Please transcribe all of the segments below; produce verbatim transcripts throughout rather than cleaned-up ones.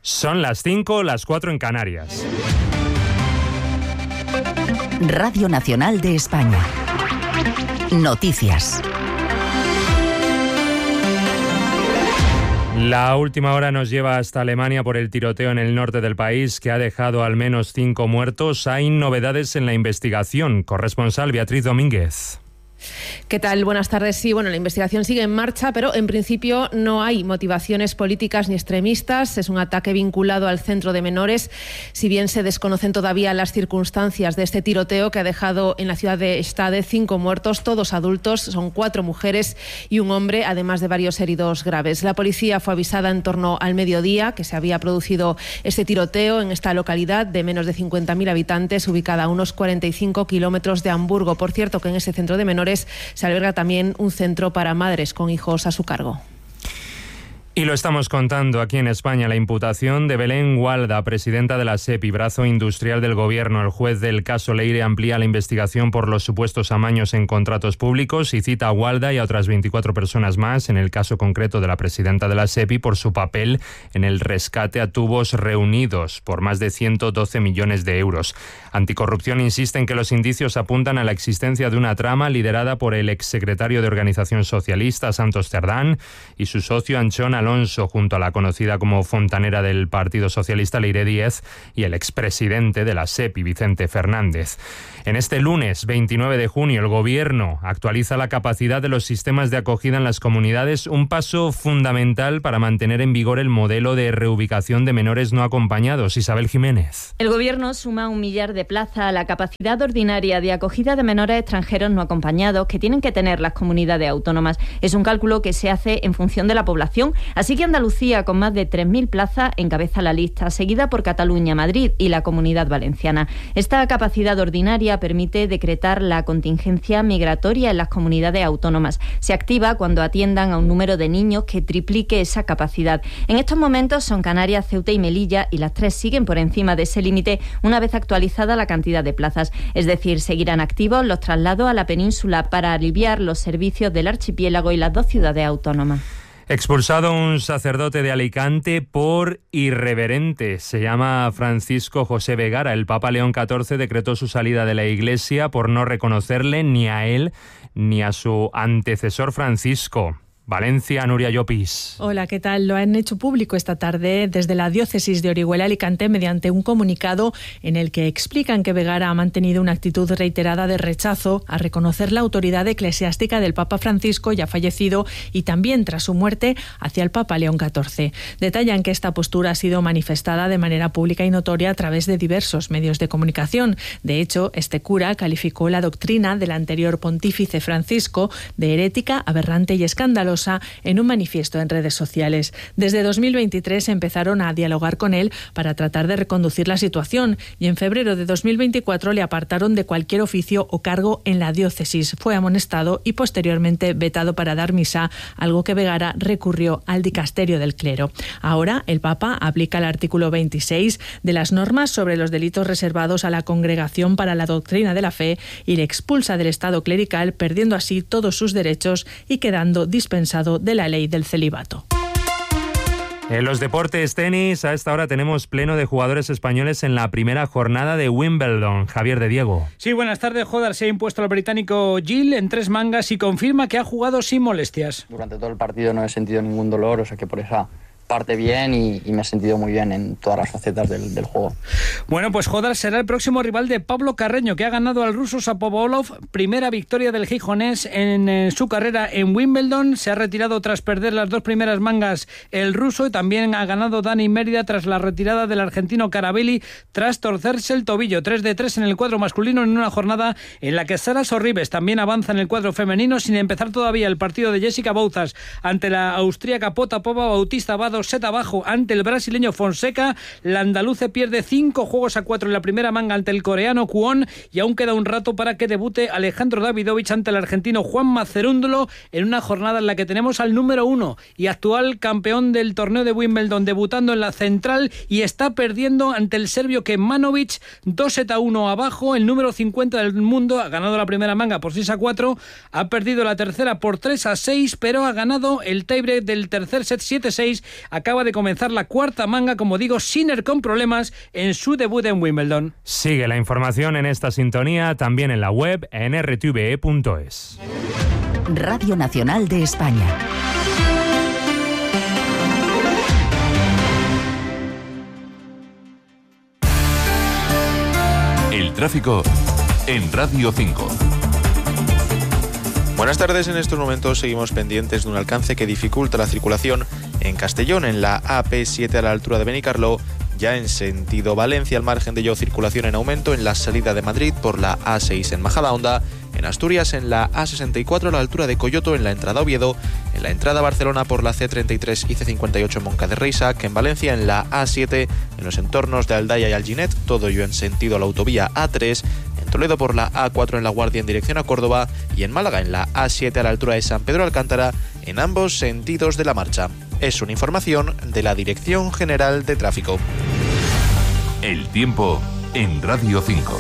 Son las cinco, las cuatro en Canarias. Radio Nacional de España. Noticias. La última hora nos lleva hasta Alemania por el tiroteo en el norte del país que ha dejado al menos cinco muertos. Hay novedades en la investigación. Corresponsal Beatriz Domínguez. ¿Qué tal? Buenas tardes. Sí, bueno, la investigación sigue en marcha, pero en principio no hay motivaciones políticas ni extremistas. Es un ataque vinculado al centro de menores. Si bien se desconocen todavía las circunstancias de este tiroteo que ha dejado en la ciudad de Stade cinco muertos, todos adultos, son cuatro mujeres y un hombre, además de varios heridos graves. La policía fue avisada en torno al mediodía que se había producido este tiroteo en esta localidad de menos de cincuenta mil habitantes, ubicada a unos cuarenta y cinco kilómetros de Hamburgo. Por cierto, que en ese centro de menores se alberga también un centro para madres con hijos a su cargo. Y lo estamos contando aquí en España, la imputación de Belén Gualda, presidenta de la SEPI, brazo industrial del Gobierno. El juez del caso Leire amplía la investigación por los supuestos amaños en contratos públicos y cita a Gualda y a otras veinticuatro personas más, en el caso concreto de la presidenta de la SEPI, por su papel en el rescate a tubos reunidos por más de ciento doce millones de euros. Anticorrupción insiste en que los indicios apuntan a la existencia de una trama liderada por el exsecretario de Organización Socialista, Santos Cerdán, y su socio Anchón Alonso, Alonso, junto a la conocida como fontanera del Partido Socialista, Leire Díez, y el expresidente de la SEPI, Vicente Fernández. En este lunes veintinueve de junio, el Gobierno actualiza la capacidad de los sistemas de acogida en las comunidades, un paso fundamental para mantener en vigor el modelo de reubicación de menores no acompañados. Isabel Jiménez. El Gobierno suma un millar de plazas a la capacidad ordinaria de acogida de menores extranjeros no acompañados que tienen que tener las comunidades autónomas. Es un cálculo que se hace en función de la población. Así que Andalucía, con más de tres mil plazas, encabeza la lista, seguida por Cataluña, Madrid y la Comunidad Valenciana. Esta capacidad ordinaria permite decretar la contingencia migratoria en las comunidades autónomas. Se activa cuando atiendan a un número de niños que triplique esa capacidad. En estos momentos son Canarias, Ceuta y Melilla, y las tres siguen por encima de ese límite una vez actualizada la cantidad de plazas. Es decir, seguirán activos los traslados a la península para aliviar los servicios del archipiélago y las dos ciudades autónomas. Expulsado un sacerdote de Alicante por irreverente. Se llama Francisco José Vegara. El Papa León catorce decretó su salida de la Iglesia por no reconocerle ni a él ni a su antecesor Francisco. Valencia, Nuria Llopis. Hola, ¿qué tal? Lo han hecho público esta tarde desde la diócesis de Orihuela Alicante mediante un comunicado en el que explican que Vegara ha mantenido una actitud reiterada de rechazo a reconocer la autoridad eclesiástica del Papa Francisco, ya fallecido, y también tras su muerte hacia el Papa León catorce. Detallan que esta postura ha sido manifestada de manera pública y notoria a través de diversos medios de comunicación. De hecho, este cura calificó la doctrina del anterior pontífice Francisco de herética, aberrante y escandalosa en un manifiesto en redes sociales. Desde dos mil veintitrés empezaron a dialogar con él para tratar de reconducir la situación y en febrero de dos mil veinticuatro le apartaron de cualquier oficio o cargo en la diócesis. Fue amonestado y posteriormente vetado para dar misa, algo que Vegara recurrió al dicasterio del clero. Ahora el Papa aplica el artículo veintiséis de las normas sobre los delitos reservados a la Congregación para la Doctrina de la Fe y le expulsa del estado clerical, perdiendo así todos sus derechos y quedando dispensado de la ley del celibato. En los deportes tenis, a esta hora tenemos pleno de jugadores españoles en la primera jornada de Wimbledon. Javier de Diego. Sí, buenas tardes. Hodar se ha impuesto al británico Gill en tres mangas y confirma que ha jugado sin molestias. Durante todo el partido no he sentido ningún dolor, o sea que por esa parte bien y, y me he sentido muy bien en todas las facetas del, del juego. Bueno, pues Hodar será el próximo rival de Pablo Carreño, que ha ganado al ruso Shapovalov, primera victoria del gijonés en, en su carrera en Wimbledon. Se ha retirado tras perder las dos primeras mangas el ruso y también ha ganado Dani Mérida tras la retirada del argentino Carabelli tras torcerse el tobillo. tres de tres en el cuadro masculino en una jornada en la que Sara Sorribes también avanza en el cuadro femenino sin empezar todavía el partido de Jessica Bouzas ante la austríaca Potapova. Bautista Abado set abajo ante el brasileño Fonseca. La andaluce pierde cinco juegos a cuatro en la primera manga ante el coreano Kwon y aún queda un rato para que debute Alejandro Davidovich ante el argentino Juan Macerúndolo en una jornada en la que tenemos al número uno y actual campeón del torneo de Wimbledon debutando en la central y está perdiendo ante el serbio Kemanovic dos sets a uno abajo. El número cincuenta del mundo ha ganado la primera manga por seis a cuatro, ha perdido la tercera por tres a seis, pero ha ganado el tiebreak del tercer set siete seis acaba de comenzar la cuarta manga, como digo, Sinner con problemas en su debut en Wimbledon. Sigue la información en esta sintonía, también en la web en r t v e punto es. Radio Nacional de España. El tráfico en Radio cinco. Buenas tardes, en estos momentos seguimos pendientes de un alcance que dificulta la circulación en Castellón, en la A P siete a la altura de Benicarló, ya en sentido Valencia, al margen de ello circulación en aumento en la salida de Madrid por la A seis en Majadahonda, en Asturias en la A sesenta y cuatro a la altura de Coyoto en la entrada a Oviedo, en la entrada a Barcelona por la C treinta y tres y C cincuenta y ocho en Moncada de Reixac, en Valencia en la A siete, en los entornos de Aldaya y Alginet, todo ello en sentido a la autovía A tres, en Toledo por la A cuatro en La Guardia en dirección a Córdoba y en Málaga en la A siete a la altura de San Pedro Alcántara, en ambos sentidos de la marcha. Es una información de la Dirección General de Tráfico. El tiempo en Radio cinco.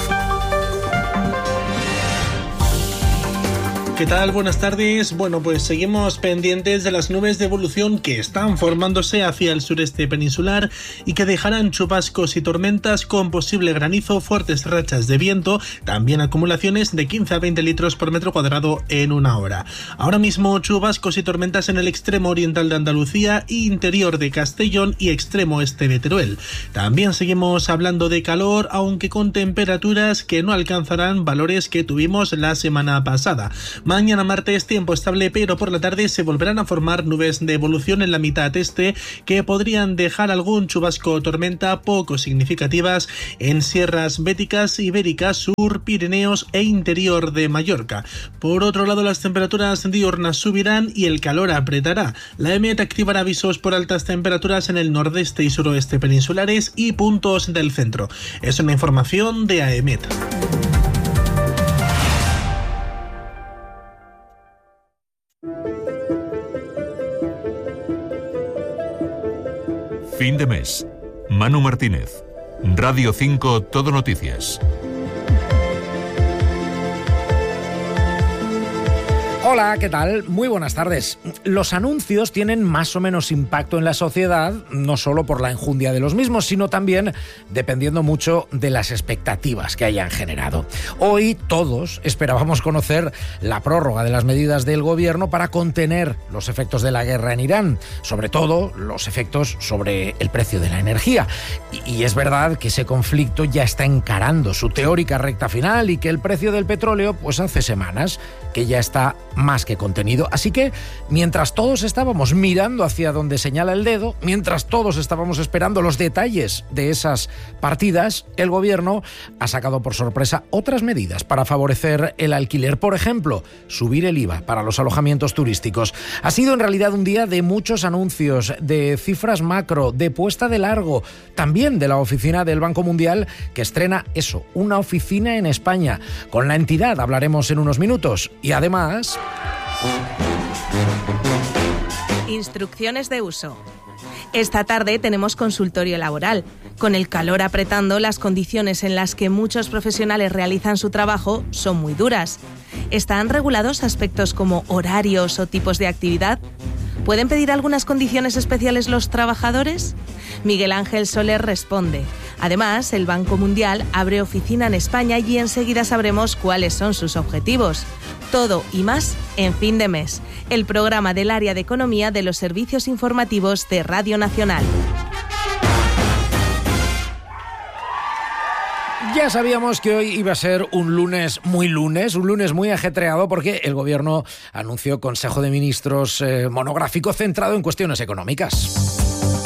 ¿Qué tal? Buenas tardes. Bueno, pues seguimos pendientes de las nubes de evolución que están formándose hacia el sureste peninsular y que dejarán chubascos y tormentas con posible granizo, fuertes rachas de viento, también acumulaciones de quince a veinte litros por metro cuadrado en una hora. Ahora mismo chubascos y tormentas en el extremo oriental de Andalucía, interior de Castellón y extremo este de Teruel. También seguimos hablando de calor, aunque con temperaturas que no alcanzarán valores que tuvimos la semana pasada. Mañana martes tiempo estable, pero por la tarde se volverán a formar nubes de evolución en la mitad este que podrían dejar algún chubasco o tormenta poco significativas en sierras béticas, ibéricas, sur, Pirineos e interior de Mallorca. Por otro lado, las temperaturas diurnas subirán y el calor apretará. La EMET activará avisos por altas temperaturas en el nordeste y suroeste peninsulares y puntos del centro. Es una información de AEMET. Fin de mes. Manu Martínez. Radio cinco Todo Noticias. Hola, ¿qué tal? Muy buenas tardes. Los anuncios tienen más o menos impacto en la sociedad, no solo por la enjundia de los mismos, sino también dependiendo mucho de las expectativas que hayan generado. Hoy todos esperábamos conocer la prórroga de las medidas del gobierno para contener los efectos de la guerra en Irán, sobre todo los efectos sobre el precio de la energía. Y, y es verdad que ese conflicto ya está encarando su teórica recta final y que el precio del petróleo, pues hace semanas que ya está más que contenido. Así que, mientras todos estábamos mirando hacia donde señala el dedo, mientras todos estábamos esperando los detalles de esas partidas, el gobierno ha sacado por sorpresa otras medidas para favorecer el alquiler. Por ejemplo, subir el I V A para los alojamientos turísticos. Ha sido en realidad un día de muchos anuncios, de cifras macro, de puesta de largo, también de la oficina del Banco Mundial, que estrena eso, una oficina en España. Con la entidad hablaremos en unos minutos. Y además... Instrucciones de uso. Esta tarde tenemos consultorio laboral. Con el calor apretando, las condiciones en las que muchos profesionales realizan su trabajo son muy duras. ¿Están regulados aspectos como horarios o tipos de actividad? ¿Pueden pedir algunas condiciones especiales los trabajadores? Miguel Ángel Soler responde. Además, el Banco Mundial abre oficina en España y enseguida sabremos cuáles son sus objetivos. Todo y más en Fin de Mes, el programa del área de economía de los servicios informativos de Radio Nacional. Ya sabíamos que hoy iba a ser un lunes muy lunes, un lunes muy ajetreado, porque el gobierno anunció Consejo de Ministros eh, monográfico centrado en cuestiones económicas.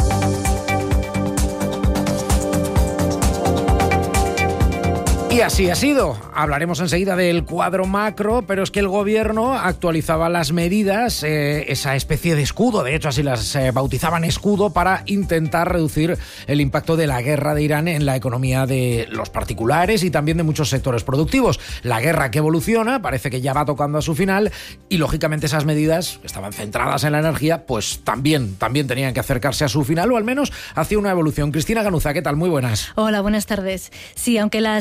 Y así ha sido. Hablaremos enseguida del cuadro macro, pero es que el gobierno actualizaba las medidas, eh, esa especie de escudo, de hecho así las eh, bautizaban escudo, para intentar reducir el impacto de la guerra de Irán en la economía de los particulares y también de muchos sectores productivos. La guerra que evoluciona, parece que ya va tocando a su final y lógicamente esas medidas que estaban centradas en la energía, pues también, también tenían que acercarse a su final o al menos hacia una evolución. Cristina Ganuza, ¿qué tal? Muy buenas. Hola, buenas tardes. Sí, aunque la situación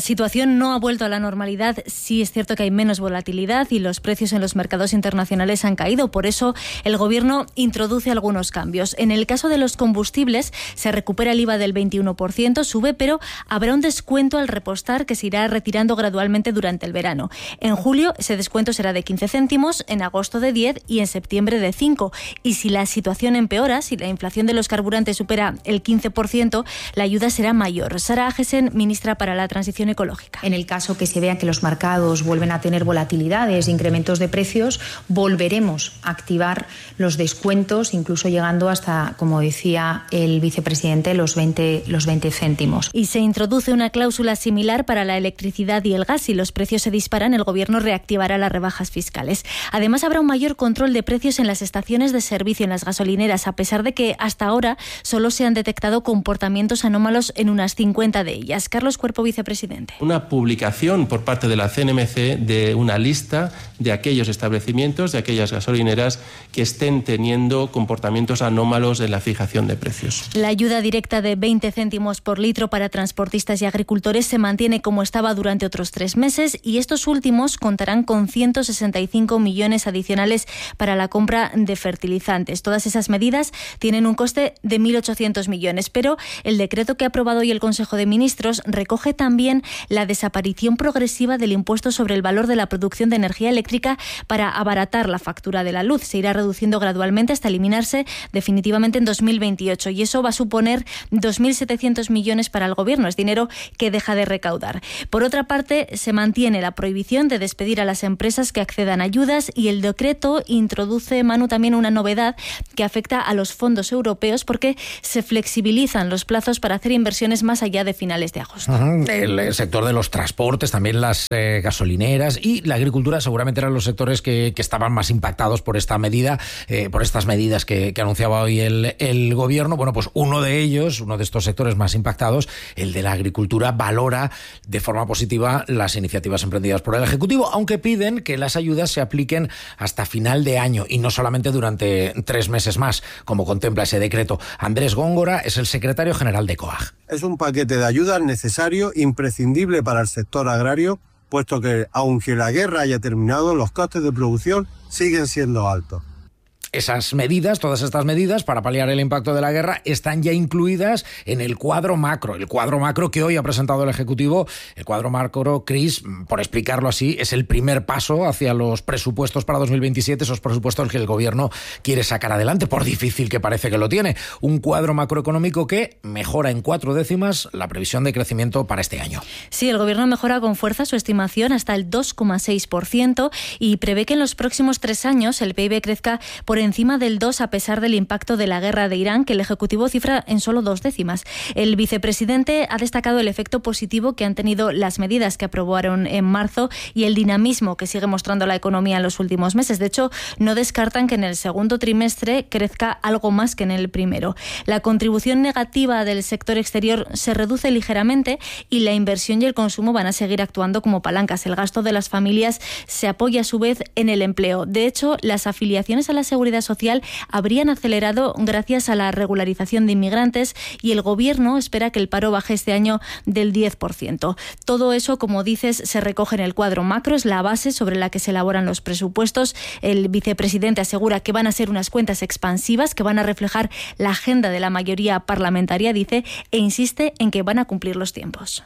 situación no ha vuelto a la normalidad. Sí es cierto que hay menos volatilidad y los precios en los mercados internacionales han caído. Por eso el Gobierno introduce algunos cambios. En el caso de los combustibles se recupera el I V A del veintiuno por ciento, sube, pero habrá un descuento al repostar que se irá retirando gradualmente durante el verano. En julio ese descuento será de quince céntimos, en agosto de diez y en septiembre de cinco. Y si la situación empeora, si la inflación de los carburantes supera el quince por ciento, la ayuda será mayor. Sara Agesen, ministra para la Transición Ecológica. En el caso que se vea que los mercados vuelven a tener volatilidades, incrementos de precios, volveremos a activar los descuentos, incluso llegando hasta, como decía el vicepresidente, los veinte, los veinte céntimos. Y se introduce una cláusula similar para la electricidad y el gas. Si los precios se disparan, el Gobierno reactivará las rebajas fiscales. Además, habrá un mayor control de precios en las estaciones de servicio, en las gasolineras, a pesar de que hasta ahora solo se han detectado comportamientos anómalos en unas cincuenta de ellas. Carlos Cuerpo, vicepresidente. Una publicación por parte de la C N M C de una lista de aquellos establecimientos, de aquellas gasolineras que estén teniendo comportamientos anómalos en la fijación de precios. La ayuda directa de veinte céntimos por litro para transportistas y agricultores se mantiene como estaba durante otros tres meses y estos últimos contarán con ciento sesenta y cinco millones adicionales para la compra de fertilizantes. Todas esas medidas tienen un coste de mil ochocientos millones, pero el decreto que ha aprobado hoy el Consejo de Ministros recoge también la desaparición progresiva del impuesto sobre el valor de la producción de energía eléctrica para abaratar la factura de la luz. Se irá reduciendo gradualmente hasta eliminarse definitivamente en dos mil veintiocho y eso va a suponer dos mil setecientos millones para el Gobierno. Es dinero que deja de recaudar. Por otra parte, se mantiene la prohibición de despedir a las empresas que accedan a ayudas y el decreto introduce, Manu, también una novedad que afecta a los fondos europeos porque se flexibilizan los plazos para hacer inversiones más allá de finales de agosto. Uh-huh. El sector de los transportes, también las eh, gasolineras y la agricultura seguramente eran los sectores que, que estaban más impactados por esta medida, eh, por estas medidas que, que anunciaba hoy el, el Gobierno. Bueno, pues uno de ellos, uno de estos sectores más impactados, el de la agricultura, valora de forma positiva las iniciativas emprendidas por el Ejecutivo, aunque piden que las ayudas se apliquen hasta final de año y no solamente durante tres meses más, como contempla ese decreto. Andrés Góngora es el secretario general de COAG. Es un paquete de ayudas necesario, imprescindible para el sector agrario, puesto que, aunque la guerra haya terminado, los costes de producción siguen siendo altos. Esas medidas, todas estas medidas para paliar el impacto de la guerra están ya incluidas en el cuadro macro, el cuadro macro que hoy ha presentado el Ejecutivo. El cuadro macro, Cris, por explicarlo así, es el primer paso hacia los presupuestos para dos mil veintisiete, esos presupuestos que el Gobierno quiere sacar adelante, por difícil que parece que lo tiene. Un cuadro macroeconómico que mejora en cuatro décimas la previsión de crecimiento para este año. Sí, el Gobierno mejora con fuerza su estimación hasta el dos coma seis por ciento y prevé que en los próximos tres años el P I B crezca por encima del dos a pesar del impacto de la guerra de Irán, que el Ejecutivo cifra en solo dos décimas. El vicepresidente ha destacado el efecto positivo que han tenido las medidas que aprobaron en marzo y el dinamismo que sigue mostrando la economía en los últimos meses. De hecho, no descartan que en el segundo trimestre crezca algo más que en el primero. La contribución negativa del sector exterior se reduce ligeramente y la inversión y el consumo van a seguir actuando como palancas. El gasto de las familias se apoya a su vez en el empleo. De hecho, las afiliaciones a la seguridad social habrían acelerado gracias a la regularización de inmigrantes y el Gobierno espera que el paro baje este año del diez por ciento. Todo eso, como dices, se recoge en el cuadro macro, es la base sobre la que se elaboran los presupuestos. El vicepresidente asegura que van a ser unas cuentas expansivas, que van a reflejar la agenda de la mayoría parlamentaria, dice, e insiste en que van a cumplir los tiempos.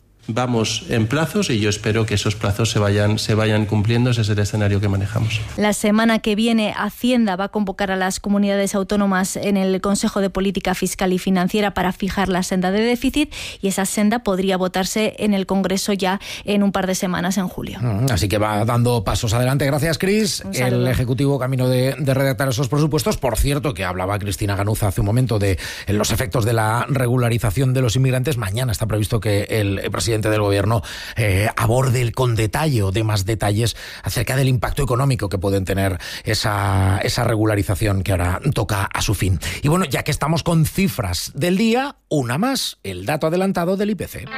Vamos en plazos y yo espero que esos plazos se vayan, se vayan cumpliendo. Ese es el escenario que manejamos. La semana que viene Hacienda va a convocar a las comunidades autónomas en el Consejo de Política Fiscal y Financiera para fijar la senda de déficit y esa senda podría votarse en el Congreso ya en un par de semanas en julio. Así que va dando pasos adelante. Gracias, Cris. El Ejecutivo camino de, de redactar esos presupuestos. Por cierto, que hablaba Cristina Ganuza hace un momento de los efectos de la regularización de los inmigrantes. Mañana está previsto que el presidente del Gobierno eh, aborde con detalle o dé más detalles acerca del impacto económico que pueden tener esa, esa regularización que ahora toca a su fin. Y bueno, ya que estamos con cifras del día, una más, el dato adelantado del I P C.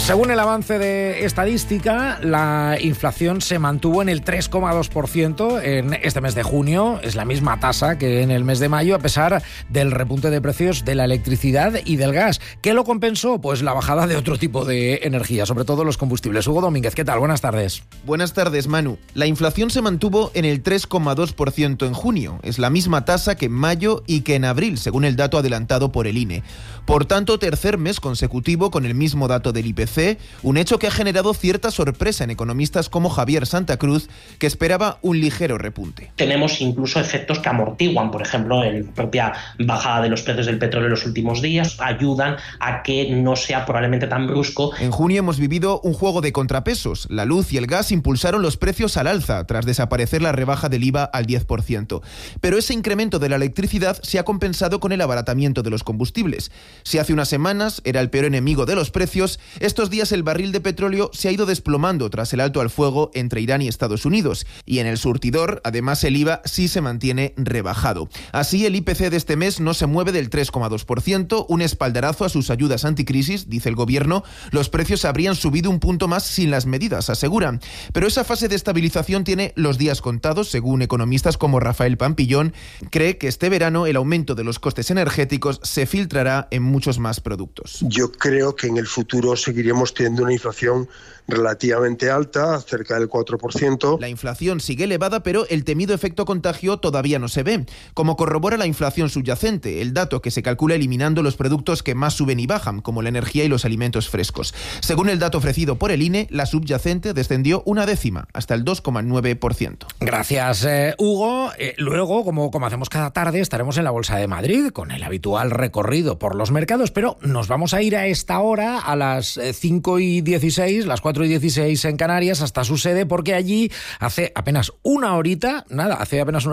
Según el avance de estadística, la inflación se mantuvo en el tres coma dos por ciento en este mes de junio. Es la misma tasa que en el mes de mayo, a pesar del repunte de precios de la electricidad y del gas. ¿Qué lo compensó? Pues la bajada de otro tipo de energía, sobre todo los combustibles. Hugo Domínguez, ¿qué tal? Buenas tardes. Buenas tardes, Manu. La inflación se mantuvo en el tres coma dos por ciento en junio. Es la misma tasa que en mayo y que en abril, según el dato adelantado por el I N E. Por tanto, tercer mes consecutivo con el mismo dato del I P C, un hecho que ha generado cierta sorpresa en economistas como Javier Santa Cruz, que esperaba un ligero repunte. Tenemos incluso efectos que amortiguan, por ejemplo, la propia bajada de los precios del petróleo en los últimos días, ayudan a que no sea probablemente tan brusco. En junio hemos vivido un juego de contrapesos. La luz y el gas impulsaron los precios al alza, tras desaparecer la rebaja del I V A al diez por ciento. Pero ese incremento de la electricidad se ha compensado con el abaratamiento de los combustibles. Si hace unas semanas era el peor enemigo de los precios, estos días el barril de petróleo se ha ido desplomando tras el alto al fuego entre Irán y Estados Unidos. Y en el surtidor, además, el I V A sí se mantiene rebajado. Así, el I P C de este mes no se mueve del tres coma dos por ciento, un espaldarazo a sus ayudas anticrisis, dice el gobierno. Los precios habrían subido un punto más sin las medidas, aseguran. Pero esa fase de estabilización tiene los días contados, según economistas como Rafael Pampillón. Cree que este verano el aumento de los costes energéticos se filtrará en muchos más productos. Yo creo que en el futuro seguiremos teniendo una inflación relativamente alta, cerca del cuatro por ciento. La inflación sigue elevada, pero el temido efecto contagio todavía no se ve, como corrobora la inflación subyacente, el dato que se calcula eliminando los productos que más suben y bajan, como la energía y los alimentos frescos. Según el dato ofrecido por el I N E, la subyacente descendió una décima, hasta el dos coma nueve por ciento. Gracias, eh, Hugo. Eh, luego, como, como hacemos cada tarde, estaremos en la Bolsa de Madrid con el habitual recorrido por los mercados, pero nos vamos a ir a esta hora, a las cinco y dieciséis, las cuatro y dieciséis en Canarias, hasta su sede, porque allí hace apenas una horita, nada, hace apenas una